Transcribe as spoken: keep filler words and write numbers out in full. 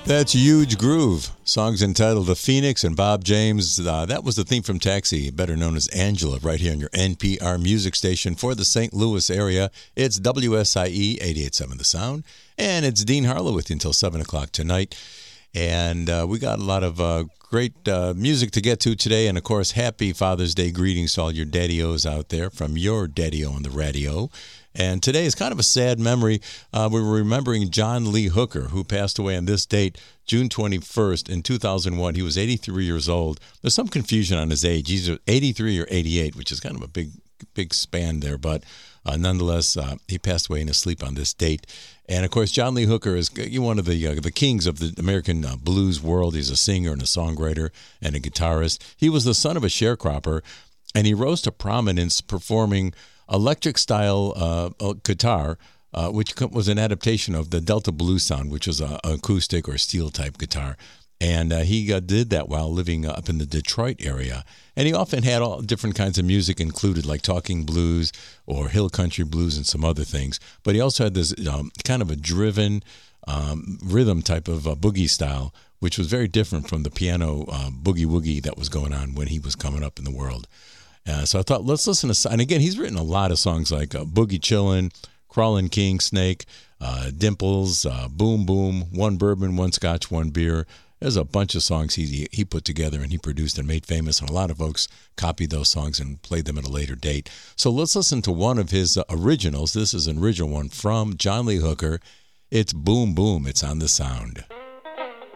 That's Huge Groove. Song's entitled The Phoenix and Bob James. Uh, that was the theme from Taxi, better known as Angela, right here on your N P R music station for the Saint Louis area. It's W S I E eighty-eight point seven The Sound, and it's Dean Harlow with you until seven o'clock tonight. And uh, we got a lot of uh, great uh, music to get to today. And, of course, happy Father's Day greetings to all your daddy-os out there from your daddy-o on the radio. And today is kind of a sad memory. Uh, we were remembering John Lee Hooker, who passed away on this date, June twenty-first, in two thousand one. He was eighty-three years old. There's some confusion on his age. He's eighty-three or eighty-eight, which is kind of a big, big span there. But uh, nonetheless, uh, he passed away in his sleep on this date. And, of course, John Lee Hooker is one of the uh, the kings of the American uh, blues world. He's a singer and a songwriter and a guitarist. He was the son of a sharecropper, and he rose to prominence performing electric-style uh, guitar, uh, which was an adaptation of the Delta blues sound, which was an acoustic or steel-type guitar. And uh, he uh, did that while living up in the Detroit area. And he often had all different kinds of music included, like talking blues or hill country blues and some other things. But he also had this um, kind of a driven um, rhythm type of uh, boogie style, which was very different from the piano uh, boogie-woogie that was going on when he was coming up in the world. Uh, so I thought, let's listen to, and again, he's written a lot of songs like uh, Boogie Chillin', Crawlin' King Snake, uh, Dimples, uh, Boom Boom, One Bourbon, One Scotch, One Beer. There's a bunch of songs he he put together and he produced and made famous, and a lot of folks copied those songs and played them at a later date. So let's listen to one of his uh, originals. This is an original one from John Lee Hooker. It's Boom Boom. It's on The Sound.